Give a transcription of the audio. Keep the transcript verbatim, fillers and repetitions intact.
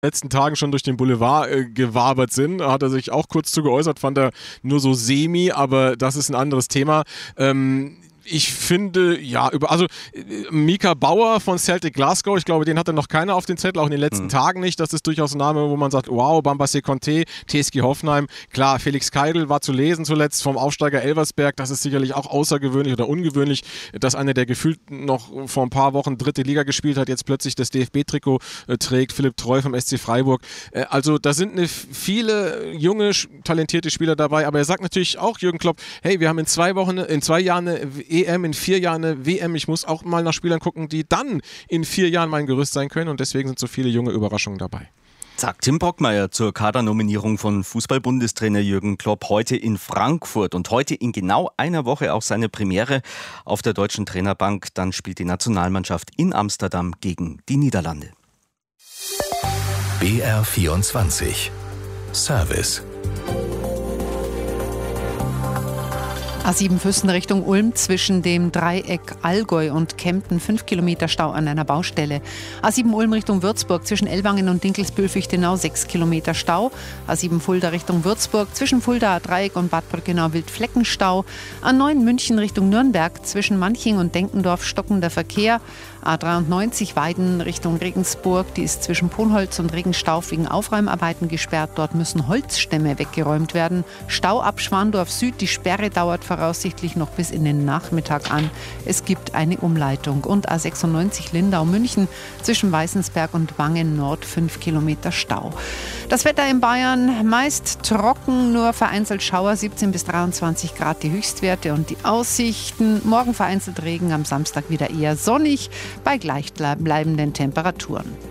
letzten Tagen schon durch den Boulevard äh, gewabert sind. Hat er sich auch kurz zu geäußert, fand er nur so semi, aber das ist ein anderes Thema. Ähm, Ich finde, ja, über, also Mika Bauer von Celtic Glasgow, ich glaube, den hatte noch keiner auf den Zettel, auch in den letzten mhm. Tagen nicht. Das ist durchaus ein Name, wo man sagt, wow, Bambassé Conté, T S G Hoffenheim. Klar, Felix Keidl war zu lesen zuletzt vom Aufsteiger Elversberg. Das ist sicherlich auch außergewöhnlich oder ungewöhnlich, dass einer, der gefühlt noch vor ein paar Wochen dritte Liga gespielt hat, jetzt plötzlich das D F B-Trikot äh, trägt. Philipp Treu vom S C Freiburg. Äh, also da sind eine, viele junge, talentierte Spieler dabei. Aber er sagt natürlich auch, Jürgen Klopp, hey, wir haben in zwei Wochen, in zwei Jahren eine E M, in vier Jahren eine W M. Ich muss auch mal nach Spielern gucken, die dann in vier Jahren mein Gerüst sein können, und deswegen sind so viele junge Überraschungen dabei. Sagt Tim Brockmeier zur Kadernominierung von Fußball-Bundestrainer Jürgen Klopp heute in Frankfurt, und heute in genau einer Woche auch seine Premiere auf der Deutschen Trainerbank. Dann spielt die Nationalmannschaft in Amsterdam gegen die Niederlande. B R vierundzwanzig Service. A sieben Füssen Richtung Ulm zwischen dem Dreieck Allgäu und Kempten, fünf Kilometer Stau an einer Baustelle. A sieben Ulm Richtung Würzburg zwischen Ellwangen und Dinkelsbühl-Fichtenau, sechs Kilometer Stau. A sieben Fulda Richtung Würzburg zwischen Fulda Dreieck und Bad Brückenau Wildfleckenstau. A neun München Richtung Nürnberg zwischen Manching und Denkendorf stockender Verkehr. A dreiundneunzig Weiden Richtung Regensburg, die ist zwischen Ponholz und Regenstauf wegen Aufräumarbeiten gesperrt. Dort müssen Holzstämme weggeräumt werden. Stau ab Schwandorf Süd, die Sperre dauert voraussichtlich noch bis in den Nachmittag an. Es gibt eine Umleitung. Und A sechsundneunzig Lindau München zwischen Weißensberg und Wangen Nord, fünf Kilometer Stau. Das Wetter in Bayern meist trocken, nur vereinzelt Schauer, siebzehn bis dreiundzwanzig Grad die Höchstwerte, und die Aussichten: morgen vereinzelt Regen, am Samstag wieder eher sonnig bei gleichbleibenden Temperaturen.